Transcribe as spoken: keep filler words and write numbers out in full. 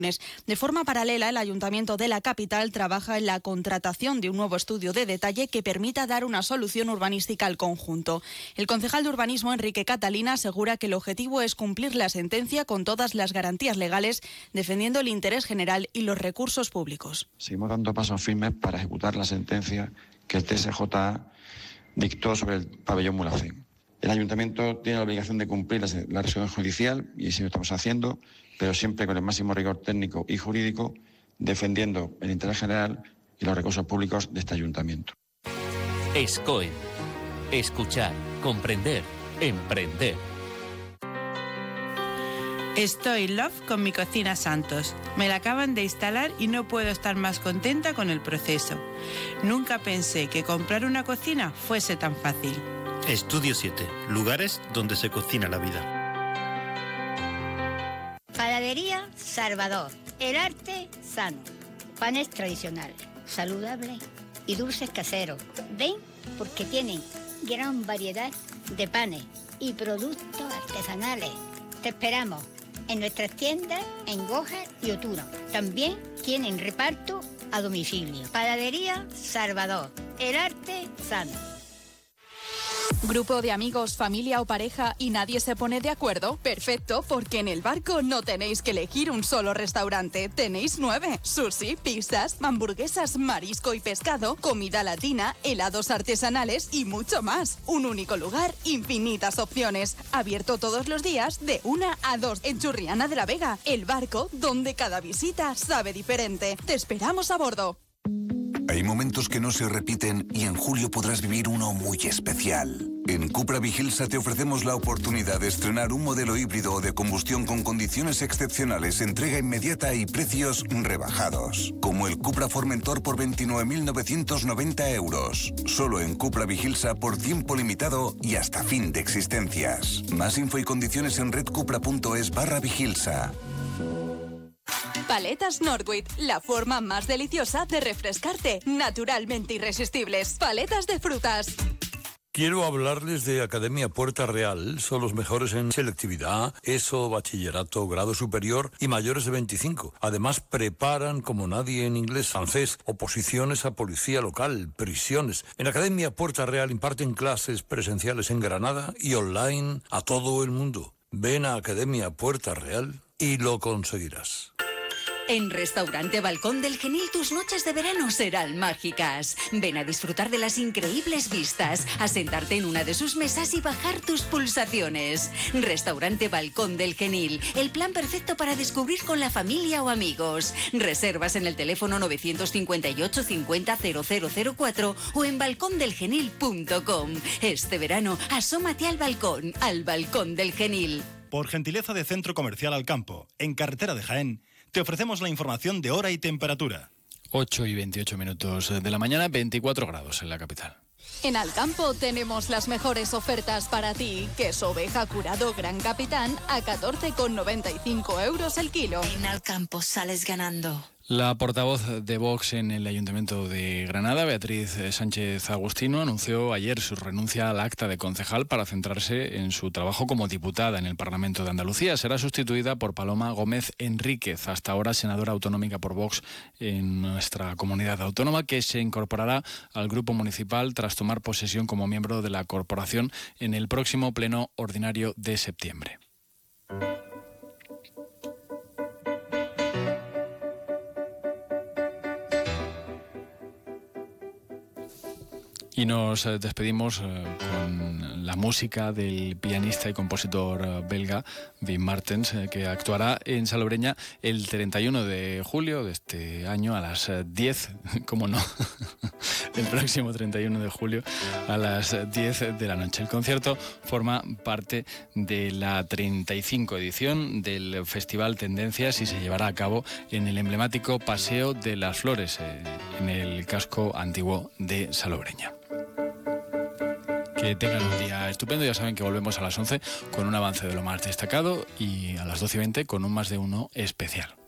De forma paralela, el Ayuntamiento de la capital trabaja en la contratación de un nuevo estudio de detalle que permita dar una solución urbanística al conjunto. El concejal de urbanismo, Enrique Catalina, asegura que el objetivo es cumplir la sentencia con todas las garantías legales, defendiendo el interés general y los recursos públicos. Seguimos dando pasos firmes para ejecutar la sentencia que el T S J A dictó sobre el pabellón Mulhacén. El Ayuntamiento tiene la obligación de cumplir la, la resolución judicial, y así lo estamos haciendo, pero siempre con el máximo rigor técnico y jurídico, defendiendo el interés general y los recursos públicos de este Ayuntamiento. SCOE. Escuchar, comprender, emprender. Estoy love con mi cocina Santos. Me la acaban de instalar y no puedo estar más contenta con el proceso. Nunca pensé que comprar una cocina fuese tan fácil. Estudio siete. Lugares donde se cocina la vida. Panadería Salvador. El arte sano. Panes tradicionales, saludables y dulces caseros. Ven porque tienen gran variedad de panes y productos artesanales. Te esperamos en nuestras tiendas en Goja y Oturo. También tienen reparto a domicilio. Panadería Salvador. El arte sano. ¿Grupo de amigos, familia o pareja y nadie se pone de acuerdo? Perfecto, porque en El Barco no tenéis que elegir un solo restaurante. Tenéis nueve. Sushi, pizzas, hamburguesas, marisco y pescado, comida latina, helados artesanales y mucho más. Un único lugar, infinitas opciones. Abierto todos los días de una a dos en Churriana de la Vega. El Barco, donde cada visita sabe diferente. Te esperamos a bordo. Hay momentos que no se repiten y en julio podrás vivir uno muy especial. En Cupra Vigilsa te ofrecemos la oportunidad de estrenar un modelo híbrido o de combustión con condiciones excepcionales, entrega inmediata y precios rebajados. Como el Cupra Formentor por veintinueve mil novecientos noventa euros. Solo en Cupra Vigilsa por tiempo limitado y hasta fin de existencias. Más info y condiciones en redcupra.es barra Vigilsa. Paletas Northwich, la forma más deliciosa de refrescarte, naturalmente irresistibles. Paletas de frutas. Quiero hablarles de Academia Puerta Real. Son los mejores en selectividad, ESO, bachillerato, grado superior y mayores de veinticinco. Además, preparan como nadie en inglés, francés, oposiciones a policía local, prisiones. En Academia Puerta Real imparten clases presenciales en Granada y online a todo el mundo. Ven a Academia Puerta Real y lo conseguirás. En Restaurante Balcón del Genil tus noches de verano serán mágicas. Ven a disfrutar de las increíbles vistas, a sentarte en una de sus mesas y bajar tus pulsaciones. Restaurante Balcón del Genil, el plan perfecto para descubrir con la familia o amigos. Reservas en el teléfono nueve cinco ocho cincuenta cero cero cero cuatro o en balcón del genil punto com. Este verano, asómate al balcón, al Balcón del Genil. Por gentileza de Centro Comercial Alcampo, en carretera de Jaén, te ofrecemos la información de hora y temperatura. ocho y veintiocho minutos de la mañana, veinticuatro grados en la capital. En Alcampo tenemos las mejores ofertas para ti. Queso oveja curado Gran Capitán a catorce con noventa y cinco euros el kilo. En Alcampo sales ganando. La portavoz de Vox en el Ayuntamiento de Granada, Beatriz Sánchez Agustino, anunció ayer su renuncia al acta de concejal para centrarse en su trabajo como diputada en el Parlamento de Andalucía. Será sustituida por Paloma Gómez Enríquez, hasta ahora senadora autonómica por Vox en nuestra comunidad autónoma, que se incorporará al grupo municipal tras tomar posesión como miembro de la corporación en el próximo pleno ordinario de septiembre. Y nos despedimos con la música del pianista y compositor belga Wim Martens, que actuará en Salobreña el treinta y uno de julio de este año a las diez, ¿cómo no? El próximo treinta y uno de julio a las diez de la noche. El concierto forma parte de la treinta y cinco edición del Festival Tendencias y se llevará a cabo en el emblemático Paseo de las Flores, en el casco antiguo de Salobreña. Que tengan un día estupendo. Ya saben que volvemos a las once con un avance de lo más destacado y a las doce y veinte con un más de uno especial.